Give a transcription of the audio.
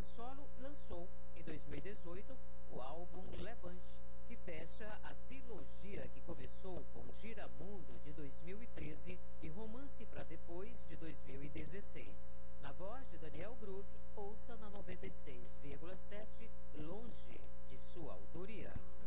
solo, lançou em 2018 o álbum Levante, que fecha a trilogia que começou com Giramundo de 2013 e Romance pra Depois de 2016. Na voz de Daniel Groove, ouça na 96,7 Longe, de sua autoria.